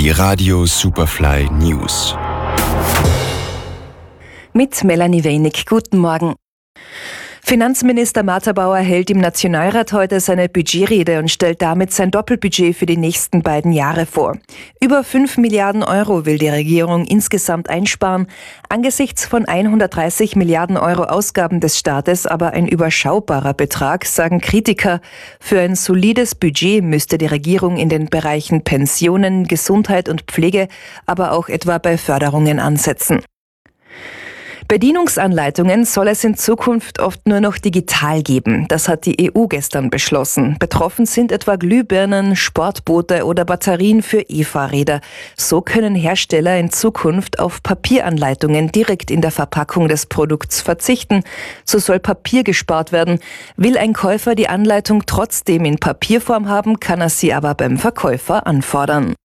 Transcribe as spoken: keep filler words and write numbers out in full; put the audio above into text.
Die Radio Superfly News. Mit Melanie Wenig. Guten Morgen. Finanzminister Martha Bauer hält im Nationalrat heute seine Budgetrede und stellt damit sein Doppelbudget für die nächsten beiden Jahre vor. Über fünf Milliarden Euro will die Regierung insgesamt einsparen, angesichts von hundertdreißig Milliarden Euro Ausgaben des Staates aber ein überschaubarer Betrag, sagen Kritiker. Für ein solides Budget müsste die Regierung in den Bereichen Pensionen, Gesundheit und Pflege, aber auch etwa bei Förderungen ansetzen. Bedienungsanleitungen soll es in Zukunft oft nur noch digital geben. Das hat die E U gestern beschlossen. Betroffen sind etwa Glühbirnen, Sportboote oder Batterien für E-Fahrräder. So können Hersteller in Zukunft auf Papieranleitungen direkt in der Verpackung des Produkts verzichten. So soll Papier gespart werden. Will ein Käufer die Anleitung trotzdem in Papierform haben, kann er sie aber beim Verkäufer anfordern.